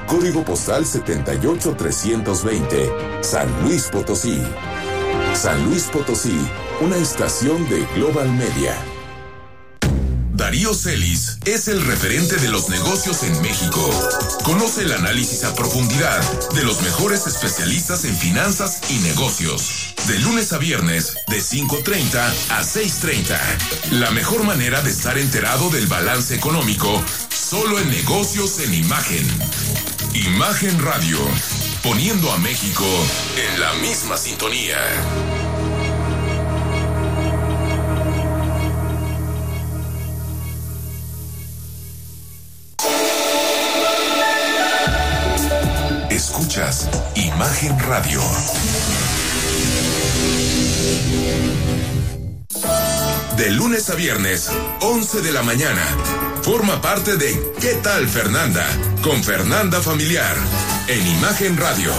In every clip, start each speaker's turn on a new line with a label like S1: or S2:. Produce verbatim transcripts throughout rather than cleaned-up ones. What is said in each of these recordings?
S1: Código postal setenta y ocho trescientos veinte, San Luis Potosí. San Luis Potosí, una estación de Global Media.
S2: Darío Celis es el referente de los negocios en México. Conoce el análisis a profundidad de los mejores especialistas en finanzas y negocios. De lunes a viernes, de cinco treinta a seis treinta. La mejor manera de estar enterado del balance económico, solo en Negocios en Imagen. Imagen Radio, poniendo a México en la misma sintonía. Escuchas Imagen Radio. De lunes a viernes, once de la mañana. Forma parte de ¿Qué tal, Fernanda? Con Fernanda Familiar, en Imagen Radio.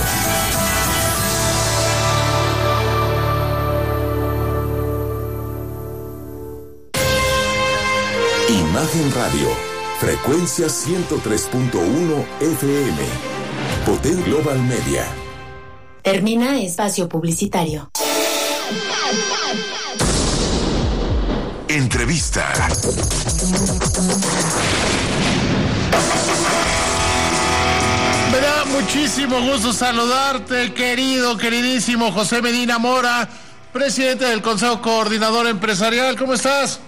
S1: Imagen Radio, frecuencia ciento tres punto uno F M. Poten Global Media.
S3: Termina espacio publicitario.
S2: Entrevista.
S4: Me da muchísimo gusto saludarte, querido, queridísimo José Medina Mora, presidente del Consejo Coordinador Empresarial. ¿Cómo estás?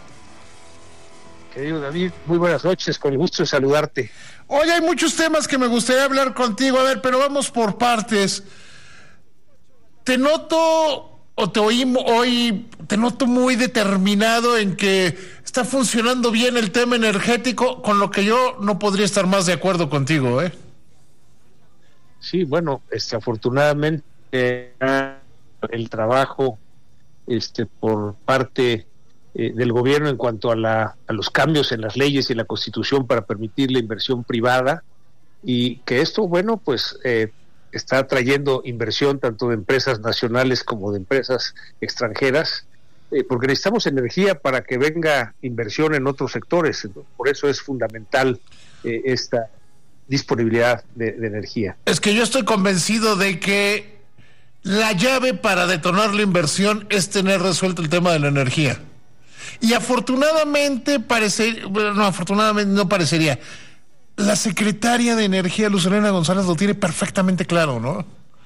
S5: Querido David, muy buenas noches, con el gusto de saludarte.
S4: Oye, hay muchos temas que me gustaría hablar contigo, a ver, pero vamos por partes. Te noto, o te oí hoy, te noto muy determinado en que está funcionando bien el tema energético, con lo que yo no podría estar más de acuerdo contigo, ¿eh?
S5: Sí, bueno, este, afortunadamente eh, el trabajo este, por parte eh, del gobierno en cuanto a, la, a los cambios en las leyes y en la Constitución para permitir la inversión privada, y que esto, bueno, pues eh, está trayendo inversión tanto de empresas nacionales como de empresas extranjeras, eh, porque necesitamos energía para que venga inversión en otros sectores. Por eso es fundamental eh, esta disponibilidad de, de energía.
S4: Es que yo estoy convencido de que la llave para detonar la inversión es tener resuelto el tema de la energía. Y afortunadamente parece, bueno, no, afortunadamente no parecería. La secretaria de Energía, Luz Helena González, lo tiene perfectamente claro, ¿no?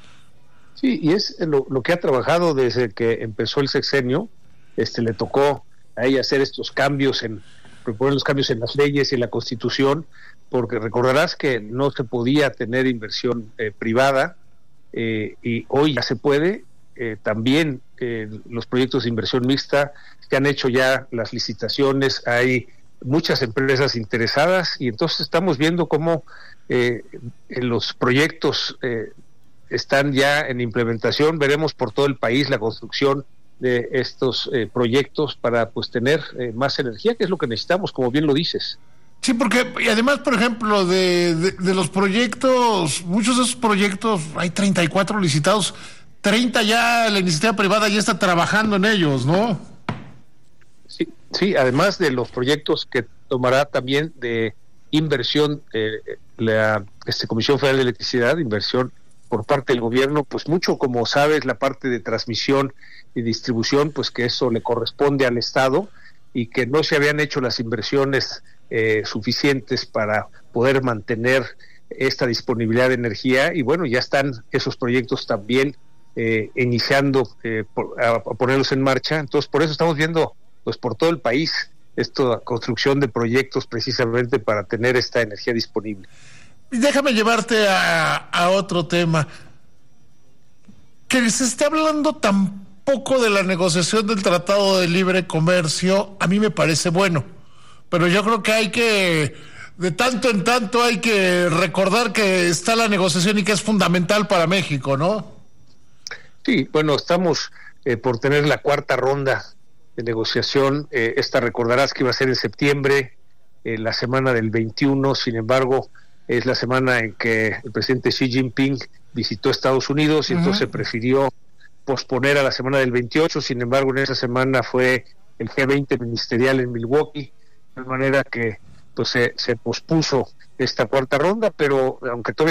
S5: Sí, y es lo, lo que ha trabajado desde que empezó el sexenio. Este, le tocó a ella hacer estos cambios, en proponer los cambios en las leyes y en la Constitución, porque recordarás que no se podía tener inversión eh, privada, eh, y hoy ya se puede. Eh, también eh, los proyectos de inversión mixta que han hecho ya las licitaciones, hay muchas empresas interesadas, y entonces estamos viendo cómo eh, en los proyectos eh, están ya en implementación. Veremos por todo el país la construcción de estos eh, proyectos para pues tener eh, más energía, que es lo que necesitamos, como bien lo dices.
S4: Sí, porque, y además, por ejemplo, de, de, de los proyectos, muchos de esos proyectos, hay treinta y cuatro licitados, treinta ya, la iniciativa privada ya está trabajando en ellos, ¿no?
S5: Sí, sí, además de los proyectos que tomará también de inversión, eh, la este, Comisión Federal de Electricidad, inversión por parte del gobierno, pues mucho, como sabes, la parte de transmisión y distribución, pues que eso le corresponde al Estado, y que no se habían hecho las inversiones eh, suficientes para poder mantener esta disponibilidad de energía, y bueno, ya están esos proyectos también eh, iniciando eh, por, a, a ponerlos en marcha. Entonces, por eso estamos viendo pues por todo el país esta construcción de proyectos precisamente para tener esta energía disponible.
S4: Déjame llevarte a, a otro tema. Que se esté hablando tan poco de la negociación del Tratado de Libre Comercio, a mí me parece bueno, pero yo creo que hay que, de tanto en tanto hay que recordar que está la negociación y que es fundamental para México, ¿no?
S5: Sí, bueno, estamos eh, por tener la cuarta ronda de negociación. Eh, esta recordarás que iba a ser en septiembre, eh, la semana del veintiuno, sin embargo, es la semana en que el presidente Xi Jinping visitó Estados Unidos, y uh-huh. entonces prefirió posponer a la semana del veintiocho. Sin embargo, en esa semana fue el G veinte ministerial en Milwaukee, de manera que pues se, se pospuso esta cuarta ronda, pero aunque todavía